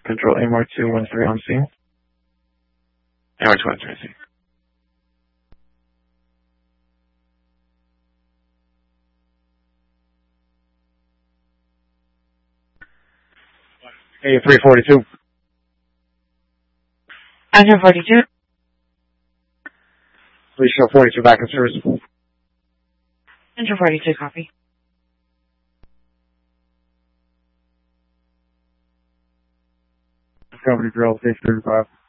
Control AMR213 on scene. AMR213 on scene. A342. Engine 42. Please show 42 back in service. Engine 42, copy. Company drill, station 35.